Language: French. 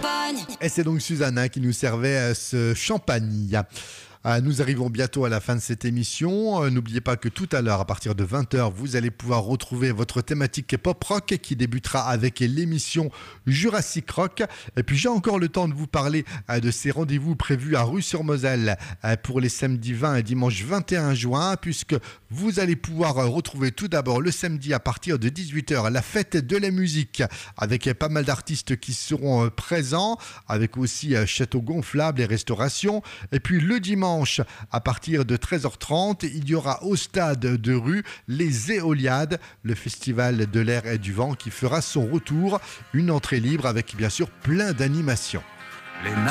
champagne. Et c'est donc Susanna qui nous servait ce champagne. Nous arrivons bientôt à la fin de cette émission. N'oubliez pas que tout à l'heure, à partir de 20h, vous allez pouvoir retrouver votre thématique pop-rock qui débutera avec l'émission Jurassic Rock. Et puis j'ai encore le temps de vous parler de ces rendez-vous prévus à Rue-sur-Moselle pour les samedis 20 et dimanche 21 juin, puisque vous allez pouvoir retrouver tout d'abord le samedi à partir de 18h la fête de la musique avec pas mal d'artistes qui seront présents, avec aussi château gonflable et restauration. Et puis le dimanche, à partir de 13h30, il y aura au stade de Rue les Éoliades, le festival de l'air et du vent qui fera son retour. Une entrée libre avec bien sûr plein d'animations.